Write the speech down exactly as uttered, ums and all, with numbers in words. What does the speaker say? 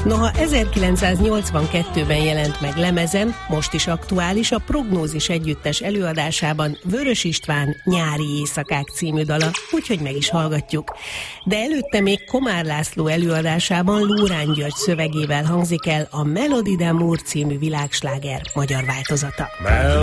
Noha ezerkilencszáznyolcvankettőben jelent meg lemezen, most is aktuális a Prognózis együttes előadásában Vörös István Nyári éjszakák című dala, úgyhogy meg is hallgatjuk. De előtte még Komár László előadásában Lórán György szövegével hangzik el a Melody d'Amour című világsláger magyar változata.